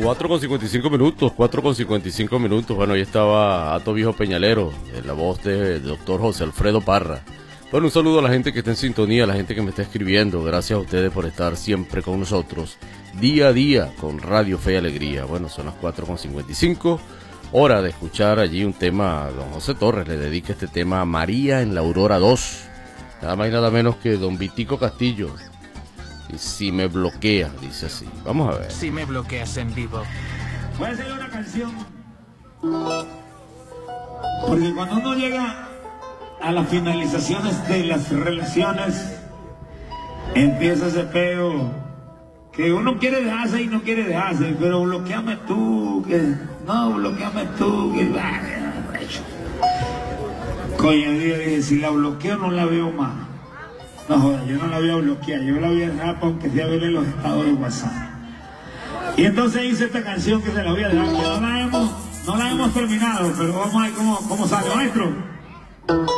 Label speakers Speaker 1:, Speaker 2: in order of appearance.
Speaker 1: 4:55, 4:55. Bueno, ahí estaba Ato Viejo Peñalero, en la voz del doctor José Alfredo Parra. Bueno, un saludo a la gente que está en sintonía, a la gente que me está escribiendo. Gracias a ustedes por estar siempre con nosotros, día a día, con Radio Fe y Alegría. Bueno, son las 4:55. Hora de escuchar allí un tema a don José Torres. Le dedica este tema a María en la Aurora 2. Nada más y nada menos que don Vitico Castillo. Y si me bloquea, dice así. Vamos a ver.
Speaker 2: Si me bloqueas en vivo.
Speaker 3: Voy a hacer una canción. Porque cuando uno llega a las finalizaciones de las relaciones, empieza ese peo que uno quiere dejarse y no quiere dejarse, pero bloqueame tú, que no, bloqueame tú, que coño, dije, si la bloqueo no la veo más. No joder, yo no la voy a bloquear, yo la voy a dejar aunque sea ver en los estados de WhatsApp. Y entonces hice esta canción que se la voy a dejar, que no la hemos terminado, pero vamos a ver cómo sale, maestro.